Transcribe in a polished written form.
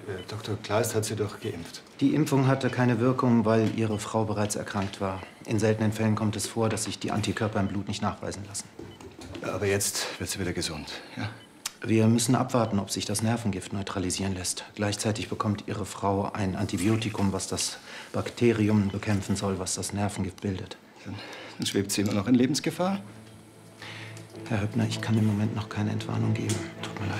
Dr. Kleist hat Sie doch geimpft. Die Impfung hatte keine Wirkung, weil Ihre Frau bereits erkrankt war. In seltenen Fällen kommt es vor, dass sich die Antikörper im Blut nicht nachweisen lassen. Ja, aber jetzt wird sie wieder gesund, ja? Wir müssen abwarten, ob sich das Nervengift neutralisieren lässt. Gleichzeitig bekommt Ihre Frau ein Antibiotikum, was das Bakterium bekämpfen soll, was das Nervengift bildet. Dann schwebt sie immer noch in Lebensgefahr? Herr Höppner, ich kann im Moment noch keine Entwarnung geben.